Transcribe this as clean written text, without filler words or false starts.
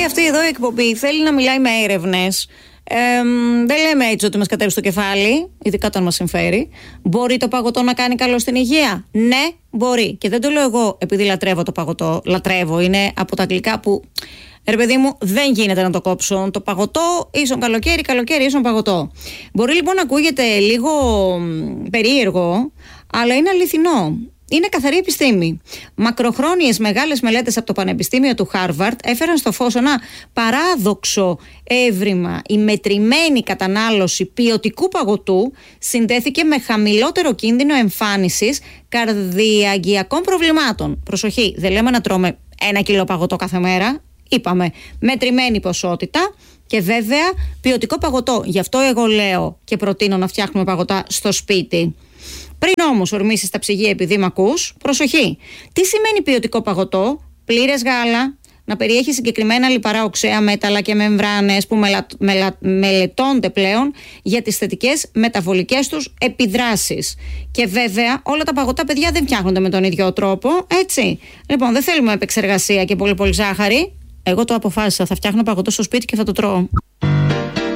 αυτή εδώ η εκπομπή θέλει να μιλάει με έρευνες. Δεν λέμε έτσι ότι μας κατέβει στο κεφάλι, ειδικά όταν μας συμφέρει. Μπορεί το παγωτό να κάνει καλό στην υγεία? Ναι, μπορεί. Και δεν το λέω εγώ επειδή λατρεύω το παγωτό. Λατρεύω, είναι από τα γλυκά που, ρε παιδί μου, δεν γίνεται να το κόψω. Το παγωτό ίσον καλοκαίρι, καλοκαίρι ίσον παγωτό. Μπορεί λοιπόν να ακούγεται λίγο περίεργο, αλλά είναι αληθινό. Είναι καθαρή επιστήμη. Μακροχρόνιες μεγάλες μελέτες από το Πανεπιστήμιο του Χάρβαρντ έφεραν στο φως ένα παράδοξο έβριμα. Η μετρημένη κατανάλωση ποιοτικού παγωτού συνδέθηκε με χαμηλότερο κίνδυνο εμφάνισης καρδιαγγειακών προβλημάτων. Προσοχή, δεν λέμε να τρώμε 1 κιλό παγωτό κάθε μέρα. Είπαμε μετρημένη ποσότητα και βέβαια ποιοτικό παγωτό. Γι' αυτό εγώ λέω και προτείνω να φτιάχνουμε παγωτά στο σπίτι. Πριν όμως ορμήσεις τα ψυγεία επειδή μ' ακούς, προσοχή. Τι σημαίνει ποιοτικό παγωτό? Πλήρες γάλα, να περιέχει συγκεκριμένα λιπαρά οξέα, μέταλλα και μεμβράνες που μελετώνται πλέον για τις θετικές μεταβολικές τους επιδράσεις. Και βέβαια όλα τα παγωτά, παιδιά, δεν φτιάχνονται με τον ίδιο τρόπο, έτσι. Λοιπόν, δεν θέλουμε επεξεργασία και πολύ ζάχαρη. Εγώ το αποφάσισα, θα φτιάχνω παγωτό στο σπίτι και θα το τρώω.